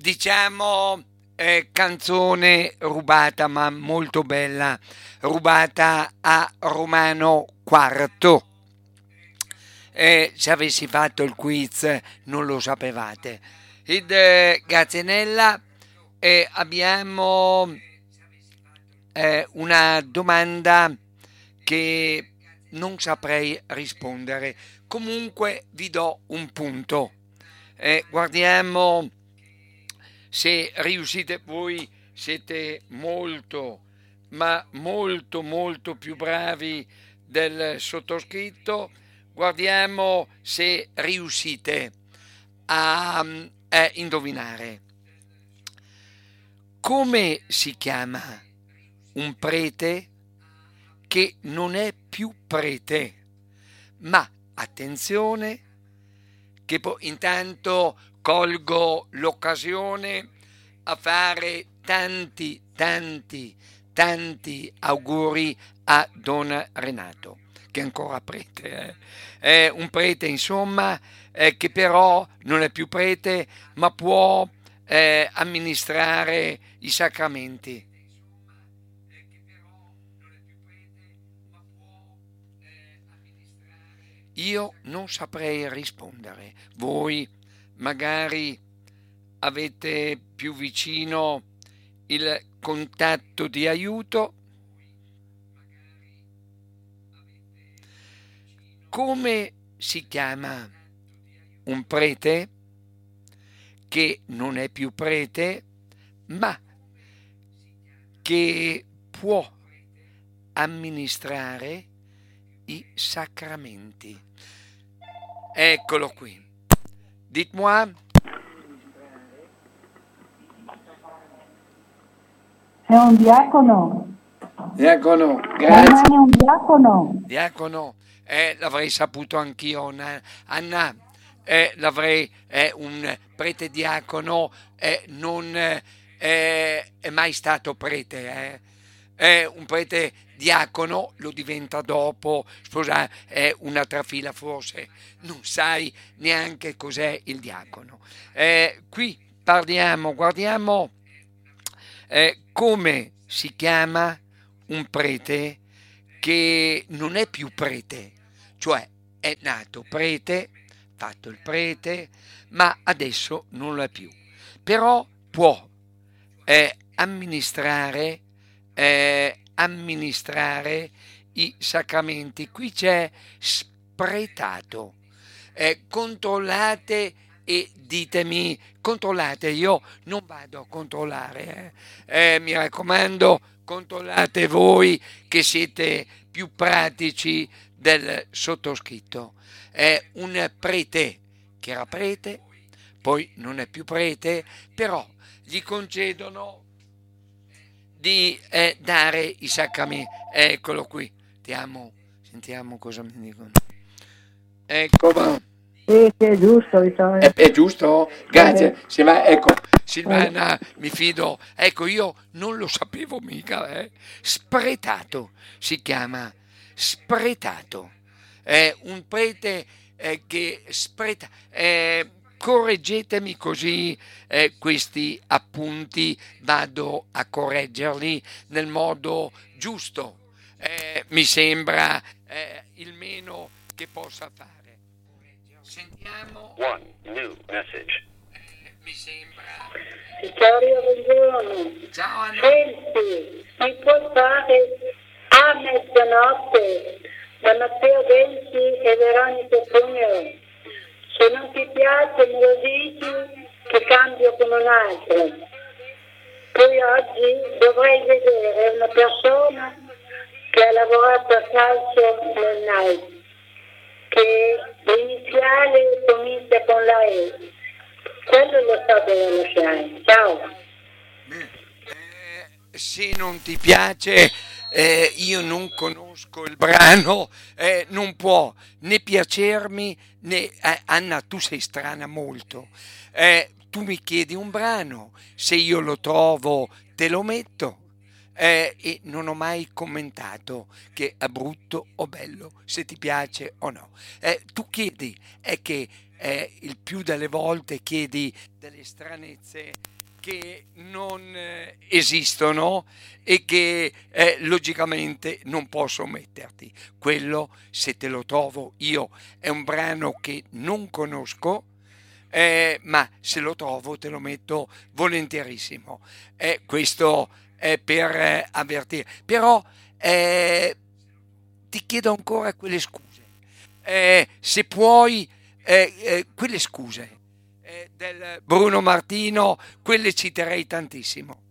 diciamo canzone rubata, ma molto bella, rubata a Romano IV. Se avessi fatto il quiz non lo sapevate. Gazzanella, abbiamo una domanda che non saprei rispondere. Comunque vi do un punto. Guardiamo se riuscite. Voi siete molto, ma molto molto più bravi del sottoscritto. Guardiamo se riuscite a indovinare. Come si chiama un prete che non è più prete? Ma attenzione, che intanto colgo l'occasione a fare tanti auguri a Don Renato, che è ancora prete. È un prete, insomma, che però non è più prete, ma può amministrare i sacramenti. Io non saprei rispondere. Voi magari avete più vicino il contatto di aiuto. Come si chiama un prete che non è più prete, ma che può amministrare i sacramenti? Eccolo qui. Dites-moi. È un diacono. Diacono, È un diacono. Diacono, l'avrei saputo anch'io, Anna. L'avrei, un prete diacono non è mai stato prete. Un prete diacono lo diventa dopo, sposa, è un'altra fila forse, non sai neanche cos'è il diacono. Qui guardiamo come si chiama un prete che non è più prete, cioè è nato prete, fatto il prete, ma adesso non lo è più. Però può amministrare i sacramenti. Qui c'è spretato. Controllate e ditemi, controllate, io non vado a controllare, mi raccomando, controllate voi che siete più pratici del sottoscritto. È un prete che era prete, poi non è più prete, però gli concedono di dare i sacramenti. Eccolo qui, sentiamo cosa mi dicono. Ecco. Sì, è giusto, Vittorio. È giusto? Grazie. Ecco, Silvana, mi fido. Ecco, io non lo sapevo mica. Spretato si chiama. Spretato. È un prete che spreta. Correggetemi così questi appunti vado a correggerli nel modo giusto. Mi sembra il meno che possa fare. Sentiamo. One new message. Mi sembra. Vittorio, buongiorno. Ciao Anna. Senti, mi puoi fare a mezzanotte da Matteo Denzi e Veronica Cuneo? Se non ti piace me lo dici che cambio con un altro. Poi oggi dovrei vedere una persona che ha lavorato a calcio nel Nike, che l'iniziale comincia con la E. Quello lo so dove lasciare. Ciao. Se non ti piace, io non conosco il brano, non può né piacermi né Anna, tu sei strana molto. Tu mi chiedi un brano, se io lo trovo te lo metto. E non ho mai commentato che è brutto o bello, se ti piace o no. Tu chiedi, è che il più delle volte chiedi delle stranezze che non esistono e che logicamente non posso metterti. Quello, se te lo trovo io, è un brano che non conosco, ma se lo trovo te lo metto volentierissimo. Questo è per avvertire. Però ti chiedo ancora quelle scuse. Se puoi, quelle scuse del Bruno Martino, quelle citerei tantissimo.